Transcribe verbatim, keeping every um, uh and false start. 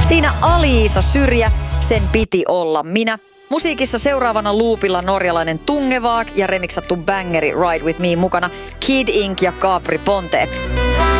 Siinä Aliisa Syrjä, sen piti olla minä. Musiikissa seuraavana loopilla norjalainen Tungevaag ja remiksattu bangeri Ride With Me mukana Kid Ink ja Capri Ponte.